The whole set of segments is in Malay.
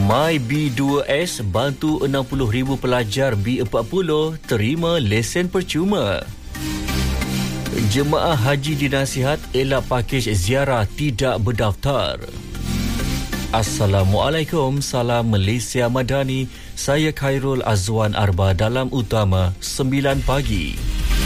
MyB2S bantu 60,000 pelajar B40 terima lesen percuma. Jemaah haji dinasihat elak pakej ziarah tidak berdaftar. Assalamualaikum, salam Malaysia Madani. Saya Khairul Azwan Arba dalam Utama 9 pagi.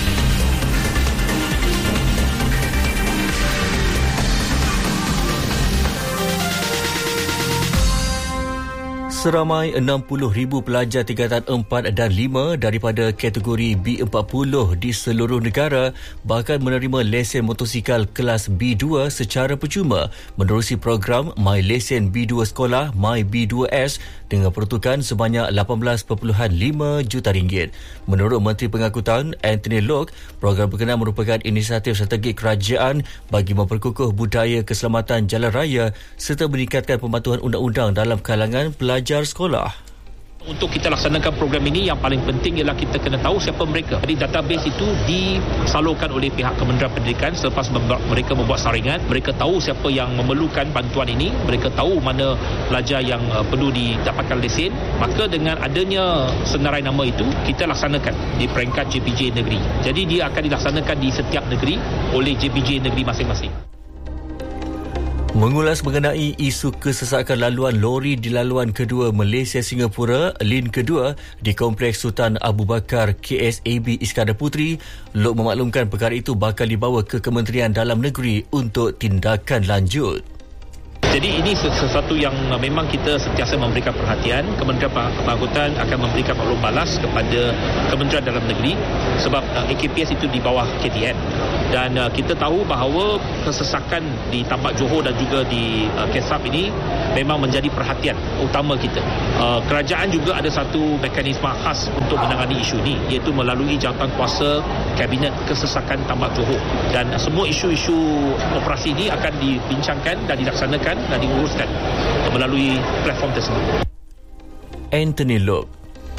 Seramai 60,000 pelajar tingkatan 4 dan 5 daripada kategori B40 di seluruh negara bakal menerima lesen motosikal kelas B2 secara percuma menerusi program My Lesen B2 Sekolah MyB2S dengan peruntukan sebanyak 18.5 juta ringgit. Menurut Menteri Pengangkutan Anthony Loke, program berkenaan merupakan inisiatif strategik kerajaan bagi memperkukuh budaya keselamatan jalan raya serta meningkatkan pematuhan undang-undang dalam kalangan pelajar sekolah. Untuk kita laksanakan program ini, yang paling penting ialah kita kena tahu siapa mereka. Jadi database itu disalurkan oleh pihak Kementerian Pendidikan selepas mereka membuat saringan. Mereka tahu siapa yang memerlukan bantuan ini. Mereka tahu mana pelajar yang perlu didapatkan lesen. Maka dengan adanya senarai nama itu, kita laksanakan di peringkat JPJ negeri. Jadi dia akan dilaksanakan di setiap negeri oleh JPJ negeri masing-masing. Mengulas mengenai isu kesesakan laluan lori di laluan kedua Malaysia-Singapura, LIN kedua di Kompleks Sultan Abu Bakar KSAB Iskandar Puteri, Lok memaklumkan perkara itu bakal dibawa ke Kementerian Dalam Negeri untuk tindakan lanjut. Jadi ini sesuatu yang memang kita sentiasa memberikan perhatian. Kementerian Pengangkutan akan memberikan maklum balas kepada Kementerian Dalam Negeri sebab AKPS itu di bawah KTN. Dan kita tahu bahawa kesesakan di Tambak Johor dan juga di KESAP ini memang menjadi perhatian utama kita. Kerajaan juga ada satu mekanisme khas untuk menangani isu ini, iaitu melalui jawatankuasa Kabinet Kesesakan Tambak Johor. Dan semua isu-isu operasi ini akan dibincangkan dan dilaksanakan dan diuruskan melalui platform tersebut. Anthony Loke.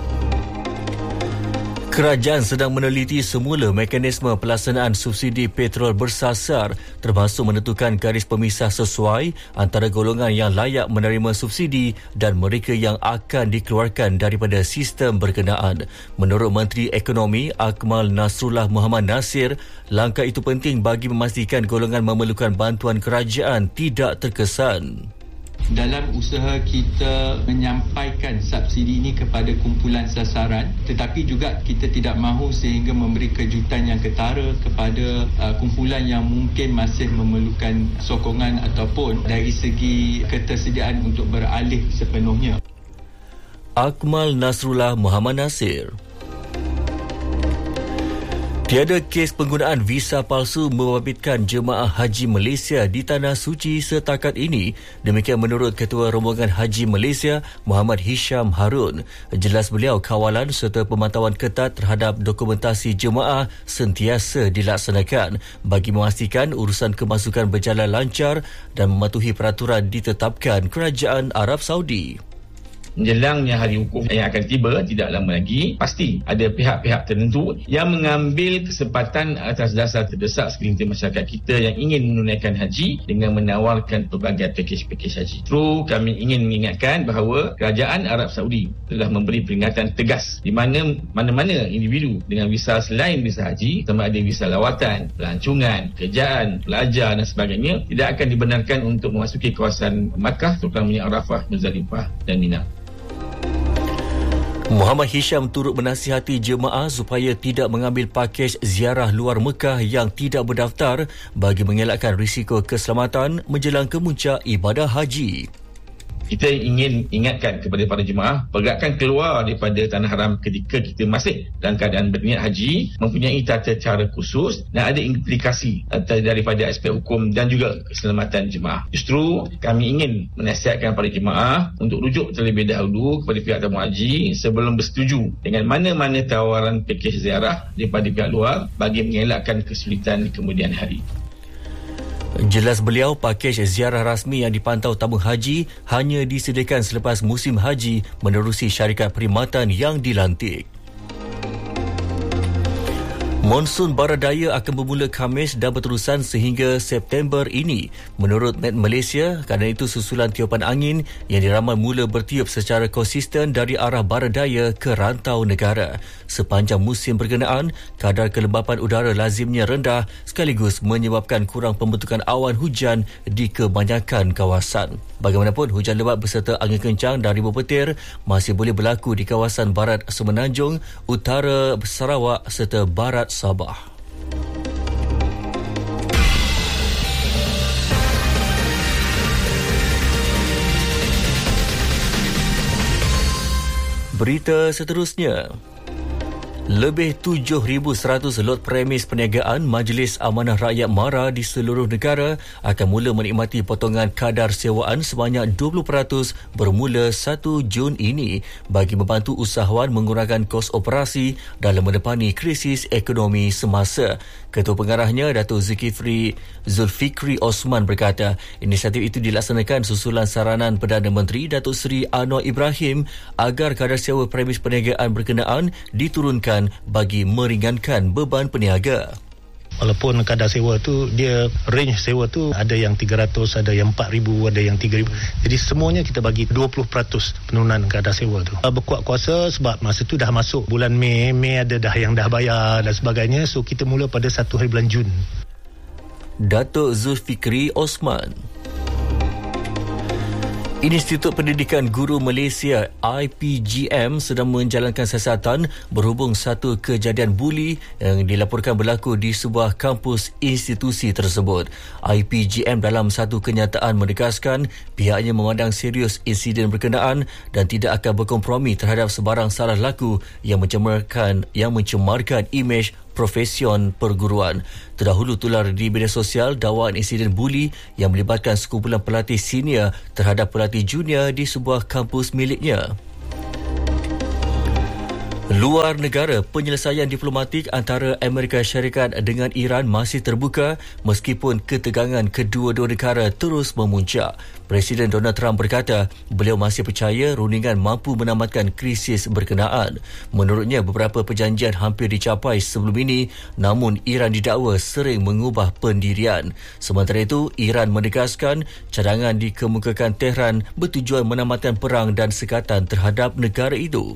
Kerajaan sedang meneliti semula mekanisme pelaksanaan subsidi petrol bersasar termasuk menentukan garis pemisah sesuai antara golongan yang layak menerima subsidi dan mereka yang akan dikeluarkan daripada sistem berkenaan. Menurut Menteri Ekonomi Akmal Nasrullah Muhammad Nasir, langkah itu penting bagi memastikan golongan memerlukan bantuan kerajaan tidak terkesan. Dalam usaha kita menyampaikan subsidi ini kepada kumpulan sasaran, tetapi juga kita tidak mahu sehingga memberi kejutan yang ketara kepada kumpulan yang mungkin masih memerlukan sokongan ataupun dari segi ketersediaan untuk beralih sepenuhnya. Akmal Nasrullah Muhammad Nasir. Tiada kes penggunaan visa palsu membabitkan jemaah haji Malaysia di Tanah Suci setakat ini. Demikian menurut Ketua Rombongan Haji Malaysia, Muhammad Hisham Harun. Jelas beliau, kawalan serta pemantauan ketat terhadap dokumentasi jemaah sentiasa dilaksanakan bagi memastikan urusan kemasukan berjalan lancar dan mematuhi peraturan ditetapkan Kerajaan Arab Saudi. Menjelangnya hari hukum yang akan tiba tidak lama lagi, pasti ada pihak-pihak tertentu yang mengambil kesempatan atas dasar terdesak segelintir masyarakat kita yang ingin menunaikan haji dengan menawarkan pelbagai pakej-pakej haji. Terus kami ingin mengingatkan bahawa Kerajaan Arab Saudi telah memberi peringatan tegas di mana-mana individu dengan visa selain visa haji, sama ada visa lawatan, pelancongan, kerjaan, pelajar dan sebagainya, tidak akan dibenarkan untuk memasuki kawasan Makkah, terutamanya Arafah, Muzdalifah dan Mina. Muhammad Hisham turut menasihati jemaah supaya tidak mengambil pakej ziarah luar Mekah yang tidak berdaftar bagi mengelakkan risiko keselamatan menjelang kemuncak ibadah haji. Kita ingin ingatkan kepada para jemaah, pergerakan keluar daripada tanah haram ketika kita masih dalam keadaan berniat haji mempunyai tata cara khusus dan ada implikasi daripada aspek hukum dan juga keselamatan jemaah. Justru kami ingin menasihatkan para jemaah untuk rujuk terlebih dahulu kepada pihak tamu haji sebelum bersetuju dengan mana-mana tawaran pakej ziarah daripada pihak luar bagi mengelakkan kesulitan di kemudian hari. Jelas beliau, pakej ziarah rasmi yang dipantau tamu haji hanya disediakan selepas musim haji menerusi syarikat perkhidmatan yang dilantik. Monsun barat daya akan bermula Khamis dan berterusan sehingga September ini. Menurut Met Malaysia, kerana itu susulan tiupan angin yang diramal mula bertiup secara konsisten dari arah barat daya ke rantau negara. Sepanjang musim berkenaan, kadar kelembapan udara lazimnya rendah sekaligus menyebabkan kurang pembentukan awan hujan di kebanyakan kawasan. Bagaimanapun, hujan lebat beserta angin kencang dan ribuan petir masih boleh berlaku di kawasan barat Semenanjung, utara Sarawak serta barat Sabah. Berita seterusnya. Lebih 7,100 lot premis perniagaan Majlis Amanah Rakyat MARA di seluruh negara akan mula menikmati potongan kadar sewaan sebanyak 20% bermula 1 Jun ini bagi membantu usahawan mengurangkan kos operasi dalam menepani krisis ekonomi semasa. Ketua Pengarahnya, Datuk Zulfikri Osman berkata, inisiatif itu dilaksanakan susulan saranan Perdana Menteri Datuk Seri Anwar Ibrahim agar kadar sewa premis perniagaan berkenaan diturunkan bagi meringankan beban peniaga. Walaupun kadar sewa tu, dia range sewa tu ada yang 300, ada yang 4,000, ada yang 3,000. Jadi semuanya kita bagi 20% penurunan kadar sewa tu. Berkuat kuasa sebab masa tu dah masuk bulan Mei ada dah yang dah bayar dan sebagainya. So kita mula pada 1 hari bulan Jun. Datuk Zulfikri Osman. Institut Pendidikan Guru Malaysia IPGM sedang menjalankan siasatan berhubung satu kejadian buli yang dilaporkan berlaku di sebuah kampus institusi tersebut. IPGM dalam satu kenyataan menegaskan pihaknya memandang serius insiden berkenaan dan tidak akan berkompromi terhadap sebarang salah laku yang mencemarkan imej profesion perguruan. Terdahulu tular di media sosial dakwaan insiden buli yang melibatkan sekumpulan pelatih senior terhadap pelatih junior di sebuah kampus miliknya. Luar negara, penyelesaian diplomatik antara Amerika Syarikat dengan Iran masih terbuka meskipun ketegangan kedua-dua negara terus memuncak. Presiden Donald Trump berkata beliau masih percaya rundingan mampu menamatkan krisis berkenaan. Menurutnya, beberapa perjanjian hampir dicapai sebelum ini, namun Iran didakwa sering mengubah pendirian. Sementara itu, Iran menegaskan cadangan dikemukakan Tehran bertujuan menamatkan perang dan sekatan terhadap negara itu.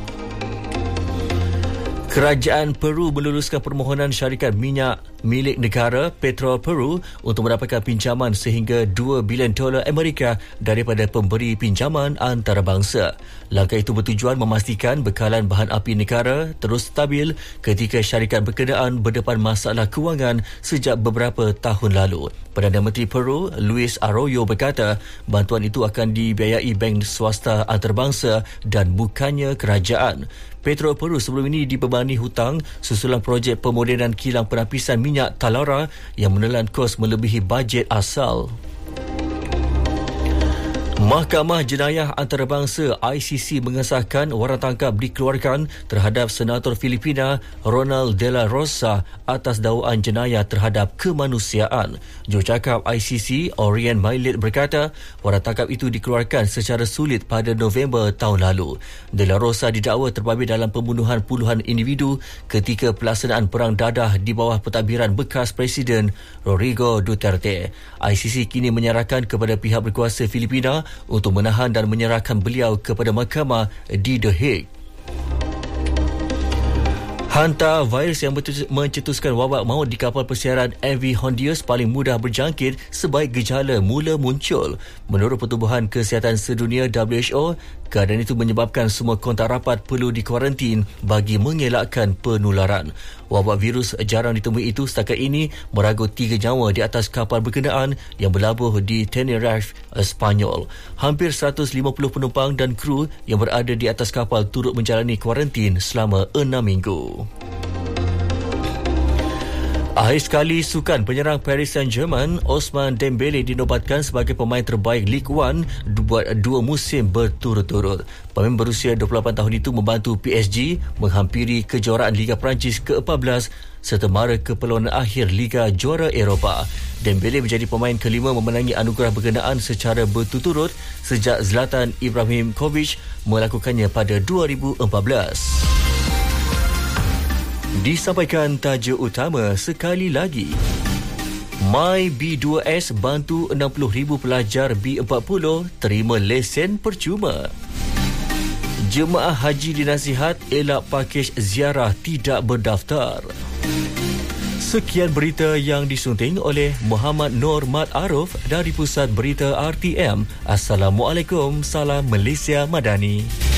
Kerajaan Peru meluluskan permohonan syarikat minyak milik negara Petrol Peru untuk mendapatkan pinjaman sehingga $2 bilion Amerika daripada pemberi pinjaman antarabangsa. Langkah itu bertujuan memastikan bekalan bahan api negara terus stabil ketika syarikat berkenaan berdepan masalah kewangan sejak beberapa tahun lalu. Perdana Menteri Peru, Luis Arroyo berkata bantuan itu akan dibiayai bank swasta antarabangsa dan bukannya kerajaan. Petrol Peru sebelum ini dibebani hutang susulan projek pemodenan kilang penapisan minyak Talara yang menelan kos melebihi bajet asal. Mahkamah Jenayah Antarabangsa ICC mengesahkan waran tangkap dikeluarkan terhadap Senator Filipina Ronald De La Rosa atas dakwaan jenayah terhadap kemanusiaan. Jurucakap ICC Orion Mailit berkata waran tangkap itu dikeluarkan secara sulit pada November tahun lalu. De La Rosa didakwa terbabit dalam pembunuhan puluhan individu ketika pelaksanaan perang dadah di bawah pentadbiran bekas Presiden Rodrigo Duterte. ICC kini menyerahkan kepada pihak berkuasa Filipina untuk menahan dan menyerahkan beliau kepada mahkamah di The Hague. Hantar virus yang mencetuskan wabak maut di kapal persiaran MV Hondius paling mudah berjangkit sebaik gejala mula muncul. Menurut Pertubuhan Kesihatan Sedunia WHO, keadaan itu menyebabkan semua kontak rapat perlu dikuarantin bagi mengelakkan penularan. Wabak virus jarang ditemui itu setakat ini meragut 3 nyawa di atas kapal berkenaan yang berlabuh di Tenerife, Sepanyol. Hampir 150 penumpang dan kru yang berada di atas kapal turut menjalani kuarantin selama 6 minggu. Akhir sekali, sukan penyerang Paris Saint-Germain Ousmane Dembele dinobatkan sebagai pemain terbaik Ligue 1 buat 2 musim berturut-turut. Pemain berusia 28 tahun itu membantu PSG menghampiri kejuaraan Liga Perancis ke-14 serta mara ke perlawanan akhir Liga Juara Eropah. Dembele menjadi pemain kelima memenangi anugerah berkenaan secara berturut-turut sejak Zlatan Ibrahimovic melakukannya pada 2014. Disampaikan tajuk utama sekali lagi. My B2S bantu 60,000 pelajar B40 terima lesen percuma. Jemaah haji dinasihat elak pakej ziarah tidak berdaftar. Sekian berita yang disunting oleh Muhammad Nur Mat Aruf dari Pusat Berita RTM. Assalamualaikum, salam Malaysia Madani.